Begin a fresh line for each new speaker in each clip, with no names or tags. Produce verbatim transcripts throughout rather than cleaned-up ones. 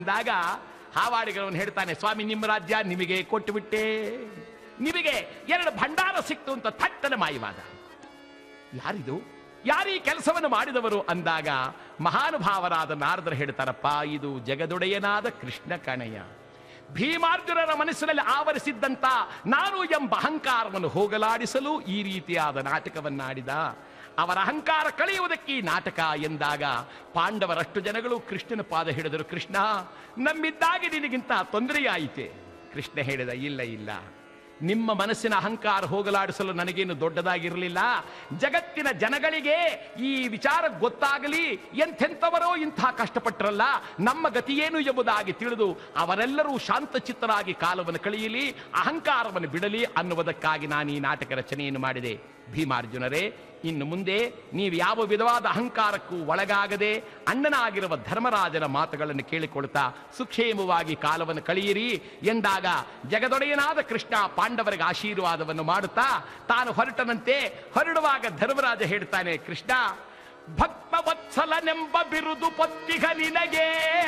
ಅಂದಾಗ ಹಾವಾಡಿಗರವನು ಹೇಳ್ತಾನೆ, ಸ್ವಾಮಿ ನಿಮ್ಮ ರಾಜ್ಯ ನಿಮಗೆ ಕೊಟ್ಟು ಬಿಟ್ಟೆ, ನಿಮಗೆ ಎರಡು ಭಂಡಾರ ಸಿಕ್ತು ಅಂತ ಥಟ್ಟನೆ ಮಾಯವಾದ. ಯಾರಿದು, ಯಾರೀ ಕೆಲಸವನ್ನು ಮಾಡಿದವರು ಅಂದಾಗ ಮಹಾನುಭಾವರಾದ ನಾರದರು ಹೇಳ್ತಾರಪ್ಪ, ಇದು ಜಗದೊಡೆಯನಾದ ಕೃಷ್ಣ ಕಣಯ್ಯ. ಭೀಮಾರ್ಜುನರ ಮನಸ್ಸಿನಲ್ಲಿ ಆವರಿಸಿದ್ದಂತ ನಾನು ಎಂಬ ಅಹಂಕಾರವನ್ನು ಹೋಗಲಾಡಿಸಲು ಈ ರೀತಿಯಾದ ನಾಟಕವನ್ನಾಡಿದ. ಅವರ ಅಹಂಕಾರ ಕಳೆಯುವುದಕ್ಕೆ ಈ ನಾಟಕ ಎಂದಾಗ ಪಾಂಡವರಷ್ಟು ಜನಗಳು ಕೃಷ್ಣನ ಪಾದ ಹಿಡಿದರು. ಕೃಷ್ಣ, ನಮ್ಮಿದ್ದಾಗಿ ನಿನಗಿಂತ ತೊಂದರೆಯಾಯಿತೆ. ಕೃಷ್ಣ ಹೇಳಿದ, ಇಲ್ಲ ಇಲ್ಲ, ನಿಮ್ಮ ಮನಸ್ಸಿನ ಅಹಂಕಾರ ಹೋಗಲಾಡಿಸಲು ನನಗೇನು ದೊಡ್ಡದಾಗಿರಲಿಲ್ಲ. ಜಗತ್ತಿನ ಜನಗಳಿಗೆ ಈ ವಿಚಾರ ಗೊತ್ತಾಗಲಿ, ಎಂಥೆಂಥವರೋ ಇಂಥ ಕಷ್ಟಪಟ್ಟರಲ್ಲ, ನಮ್ಮ ಗತಿಯೇನು ಎಂಬುದಾಗಿ ತಿಳಿದು ಅವರೆಲ್ಲರೂ ಶಾಂತಚಿತ್ತರಾಗಿ ಕಾಲವನ್ನು ಕಳೆಯಲಿ, ಅಹಂಕಾರವನ್ನು ಬಿಡಲಿ ಅನ್ನುವುದಕ್ಕಾಗಿ ನಾನು ಈ ನಾಟಕ ರಚನೆಯನ್ನು ಮಾಡಿದೆ. ಭೀಮಾರ್ಜುನರೇ, ಇನ್ನು ಮುಂದೆ ನೀವು ಯಾವ ವಿಧವಾದ ಅಹಂಕಾರಕ್ಕೂ ಒಳಗಾಗದೆ ಅಣ್ಣನಾಗಿರುವ ಧರ್ಮರಾಜನ ಮಾತುಗಳನ್ನು ಕೇಳಿಕೊಳ್ತಾ ಸುಕ್ಷೇಮವಾಗಿ ಕಾಲವನ್ನು ಕಳೆಯಿರಿ ಎಂದಾಗ ಜಗದೊಡೆಯನಾದ ಕೃಷ್ಣ ಪಾಂಡವರಿಗೆ ಆಶೀರ್ವಾದವನ್ನು ಮಾಡುತ್ತಾ ತಾನು ಹೊರಟನಂತೆ. ಹೊರಡುವಾಗ ಧರ್ಮರಾಜ ಹೇಳ್ತಾನೆ, ಕೃಷ್ಣ, ಭಕ್ತವತ್ಸಲನೆಂಬ ಬಿರುದು ಪೊತ್ತಿಗ ನಿನಗೆ.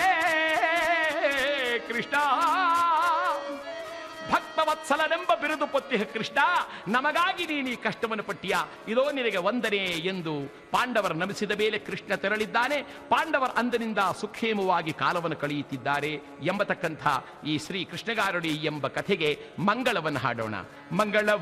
ಕೃಷ್ಣ, ಭಕ್ತವತ್ಸಲನೆಂಬ ಬಿರುದು ಪೊತ್ತಿಹ ಕೃಷ್ಣ, ನಮಗಾಗಿ ನೀನು ಈ ಕಷ್ಟವನ್ನು ಪಟ್ಟಿಯ, ಇದೋ ನಿನಗೆ ವಂದನೆ ಎಂದು ಪಾಂಡವರ ನಮಿಸಿದ ಮೇಲೆ ಕೃಷ್ಣ ತೆರಳಿದ್ದಾನೆ. ಪಾಂಡವರ ಅಂದಿನಿಂದ ಸುಖೇಮವಾಗಿ ಕಾಲವನ್ನು ಕಳೆಯುತ್ತಿದ್ದಾರೆ ಎಂಬತಕ್ಕಂಥ ಈ ಶ್ರೀ ಕೃಷ್ಣಗಾರುಡಿ ಎಂಬ ಕಥೆಗೆ ಮಂಗಳವನ್ನು ಹಾಡೋಣ. ಮಂಗಳ